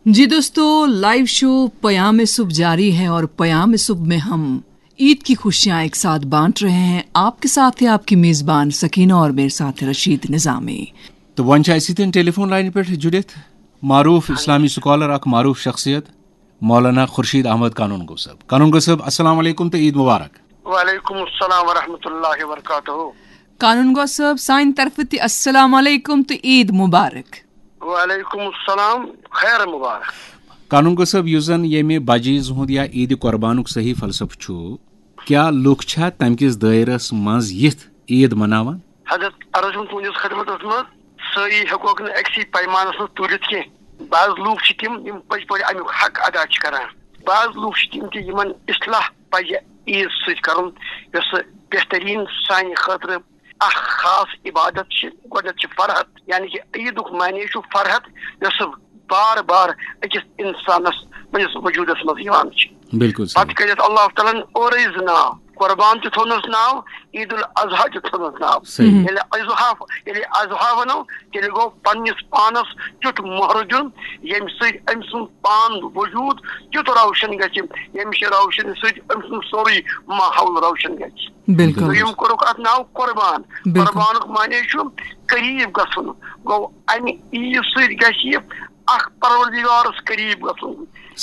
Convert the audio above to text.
जी दोस्तों, live show पयाम सुबह जारी है और पयाम सुबह में हम ईद की खुशियां एक साथ बांट रहे हैं। आपके साथ है आपकी मेजबान सकीना और मेरे साथ है रशीद निजामी। तो वन इतन टेलीफोन लाइन पे जुड़ित मारूफ इस्लामी स्कॉलर अख मारूफ शख्सियत मौलाना खुर्शीद अहमद कानून गो साहब अस्सलाम वालेकुम तो ईद मुबारक। वालेकुम अस्सलाम व रहमतुल्लाहि व बरकातहू। कानून गो साहब साइन तरफ अस्सलाम वालेकुम तो ईद मुबारक। वालेकुम अस्सलाम, खैर मुबारक। कानून गो साहब युजन येमे बजीज हुंद या ईद कुर्बानुक सही फलसफ छु, क्या लुक छा तम किस दायरस मज यिथ ईद मनावन? हजरत अर्जुन तुंदिस खदमतस मज सही हकोक न एक्सी पैमानस न तुलित के बाज लोग छ तिम यम पज पज अमिक हक अदा छ करान। बाज लोग छ तिम कि यमन इस्लाह पज ईद सत करन यस बेहतरीन सानि खतर अख खास इबादत छ। गोडत छ फरहत, यानी कि ईदुक माने छ फरहत यस बार बार अकिस इंसानस पनिस वजूदस मज यवान छ। बिल्कुल पत करित अल्लाह तआला और इज नाव कुर्बान त थोनस नाव, ईद उल अजहा त थोनस नाव। यदि अजहा वनो तेल गो पन्निस पानस जुट महरजुन यम सद अम सुन पान वजूद जुट रोशन गछ, यम रोशन सद अम सुन सोरी माहौल रोशन गछ। बिल्कुल यम कोरक अत नाव कुर्बान। कुर्बानुक माने छु करीब गसन गो अमि ईद सद गछ अख परवरदिगारस करीब गसन।